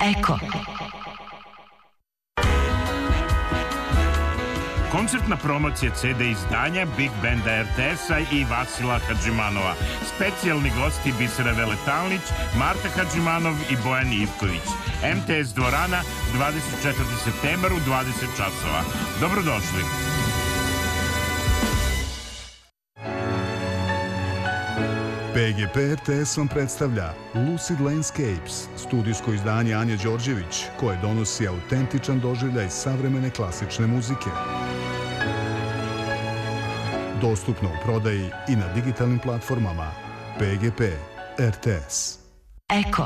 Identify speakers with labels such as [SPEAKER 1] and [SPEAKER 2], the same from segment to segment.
[SPEAKER 1] Eko.
[SPEAKER 2] Koncertna promocija CD izdanja Big Banda RTS-a i Vasila Hadžimanova. Specijalni gosti Bisera Veletalnić, Marta Hadžimanov i Bojan Ivković. MTS dvorana, 24. septembar u 20 časova. Dobrodošli.
[SPEAKER 3] PGP RTS vam predstavlja Lucid Landscapes, studijsko izdanje Anje Đorđević, koje donosi autentičan doživljaj savremene klasične muzike. Dostupno u prodaji i na digitalnim platformama. PGP RTS.
[SPEAKER 1] Eko.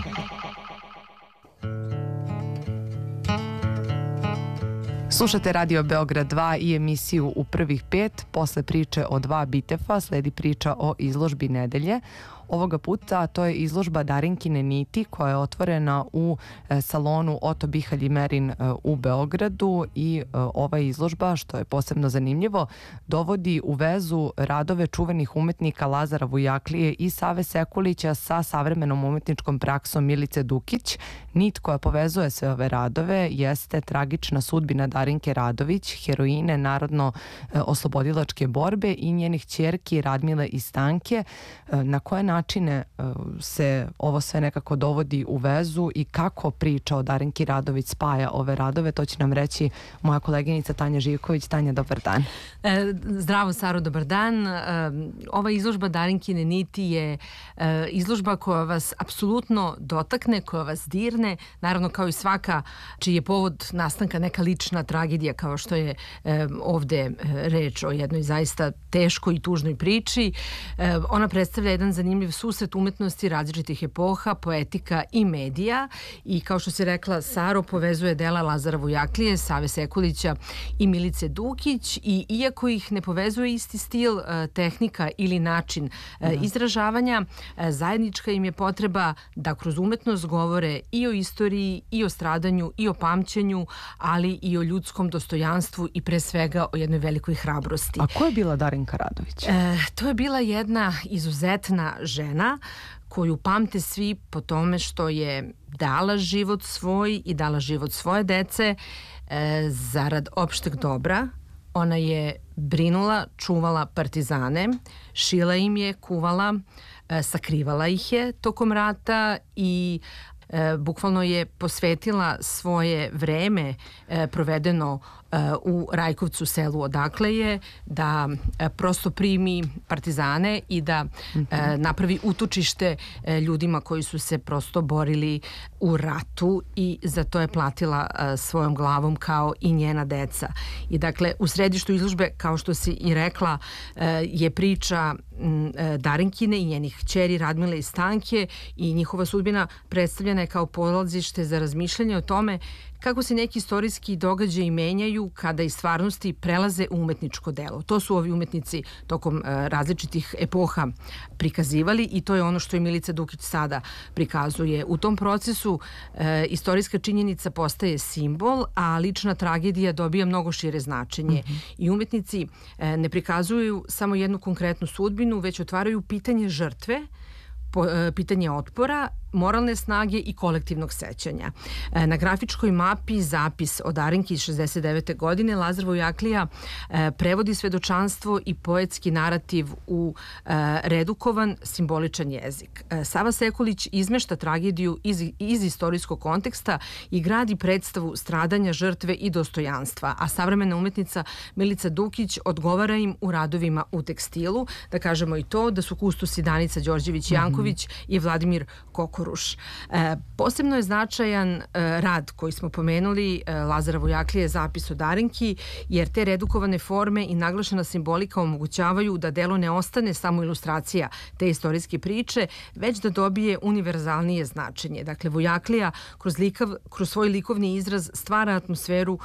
[SPEAKER 4] Slušate Radio Beograd 2 i emisiju U prvih 5. Posle priče o 2 bitefa sledi priča o izložbi nedelje. Ovoga puta to je izložba Darinkine niti koja je otvorena u salonu Oto Bihalj i Merin u Beogradu i ova izložba, što je posebno zanimljivo, dovodi u vezu radove čuvenih umetnika Lazara Vujaklije i Save Sekulića sa savremenom umetničkom praksom Milice Dukić. Nit koja povezuje sve ove radove jeste tragična sudbina Darinke Radović, heroine narodno-oslobodilačke borbe i njenih ćerki Radmile i Stanke. Na koje načine se ovo sve nekako dovodi u vezu i kako priča o Darinki Radović spaja ove radove, to će nam reći moja koleginica Tanja Živković. Tanja, dobar dan.
[SPEAKER 5] Zdravo, Saro, dobar dan. Ova izložba Darinkine niti je izložba koja vas apsolutno dotakne, koja vas dirne, naravno kao i svaka čiji je povod nastanka neka lična tragedija, kao što je ovde reč o jednoj zaista teškoj i tužnoj priči. Ona predstavlja jedan zanimljiv susret umetnosti različitih epoha, poetika i medija i kao što si rekla, Saro, povezuje dela Lazara Vujaklije, Save Sekulića i Milice Dukić i iako ih ne povezuje isti stil, tehnika ili način izražavanja, zajednička im je potreba da kroz umetnost govore i o istoriji, i o stradanju, i o pamćenju, ali i o ljudskom dostojanstvu i pre svega o jednoj velikoj hrabrosti.
[SPEAKER 4] A ko je bila Darinka Radović?
[SPEAKER 5] To je bila jedna izuzetna žena koju pamte svi po tome što je dala život svoj i dala život svoje dece zarad opšteg dobra. Ona je brinula, čuvala partizane, šila im je, kuvala, sakrivala ih je tokom rata i bukvalno je posvetila svoje vreme provedeno u Rajkovcu, selu odakle je, da prosto primi partizane i da napravi utočište ljudima koji su se prosto borili u ratu i za to je platila svojom glavom kao i njena deca. I dakle, u središtu izložbe, kao što si i rekla, je priča Darinkine i njenih kćeri Radmile i Stanke i njihova sudbina predstavljena je kao polazište za razmišljanje o tome kako se neki istorijski događaji menjaju kada iz stvarnosti prelaze u umetničko delo. To su ovi umetnici tokom različitih epoha prikazivali i to je ono što i Milica Dukić sada prikazuje. U tom procesu istorijska činjenica postaje simbol, a lična tragedija dobija mnogo šire značenje. I umetnici ne prikazuju samo jednu konkretnu sudbinu, već otvaraju pitanje žrtve, pitanje otpora, moralne snage i kolektivnog sećanja. Na grafičkoj mapi zapis o Darinki iz 69. godine Lazar Vujaklija prevodi svedočanstvo i poetski narativ u redukovan, simboličan jezik. Sava Sekulić izmešta tragediju iz istorijskog konteksta i gradi predstavu stradanja, žrtve i dostojanstva, a savremena umetnica Milica Dukić odgovara im u radovima u tekstilu. Da kažemo i to da su kustosi Danica Đorđević-Janković i Vladimir Kokoruš. Posebno je značajan rad koji smo pomenuli Lazara Vujaklije, zapis o Darinki, jer te redukovane forme i naglašena simbolika omogućavaju da delo ne ostane samo ilustracija te istorijske priče, već da dobije univerzalnije značenje. Dakle, Vujaklija kroz svoj likovni izraz stvara atmosferu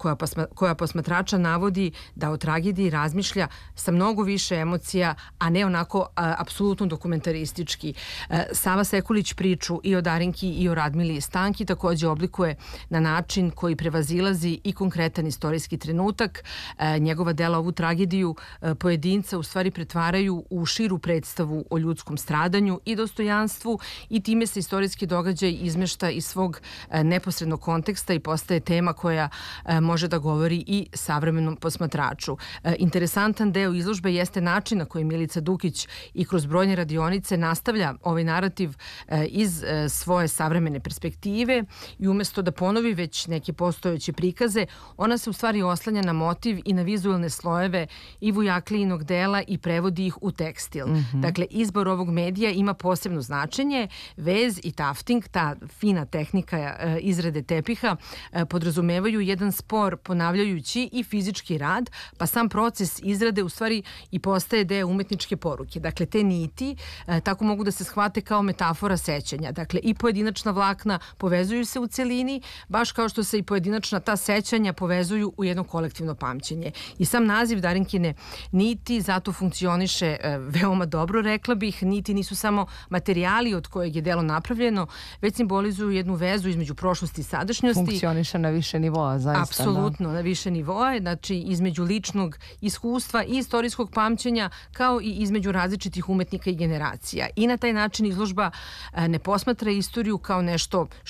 [SPEAKER 5] koja posmatrača navodi da o tragediji razmišlja sa mnogo više emocija, a ne onako apsolutno dokumentaristički. Sava Sekulić priču i o Darinki i o Radmili Stanki takođe oblikuje na način koji prevazilazi i konkretan istorijski trenutak. Njegova dela ovu tragediju pojedinca u stvari pretvaraju u širu predstavu o ljudskom stradanju i dostojanstvu i time se istorijski događaj izmešta iz svog neposrednog konteksta i postaje tema koja može da govori i savremenom posmatraču. Interesantan deo izložbe jeste način na koji Milica Dukić i kroz brojne radionice nastavlja ovaj narativ iz svoje savremene perspektive i umesto da ponovi već neke postojeće prikaze, ona se u stvari oslanja na motiv i na vizualne slojeve i Vujaklijinog dela i prevodi ih u tekstil. Dakle, izbor ovog medija ima posebno značenje. Vez i tafting, ta fina tehnika izrade tepiha, podrazumevaju jedan spor ponavljajući i fizički rad, pa sam proces izrade u stvari i postaje deo umetničke poruke. Dakle, te niti tako mogu da se shvate kao metafora sećanja. Dakle, i pojedinačna vlakna povezuju se u celini, baš kao što se i pojedinačna ta sećanja povezuju u jedno kolektivno pamćenje. I sam naziv Darinkine niti zato funkcioniše veoma dobro, rekla bih. Niti nisu samo materijali od kojeg je delo napravljeno, već simbolizuju jednu vezu između prošlosti i sadašnjosti.
[SPEAKER 4] Funkcioniše na više nivoa, zaista.
[SPEAKER 5] Apsolutno, na više nivoa, znači između ličnog iskustva i istorijskog pamćenja, kao i između različitih umetnika i generacija. I na taj način izložba ne posmatra istoriju kao nešto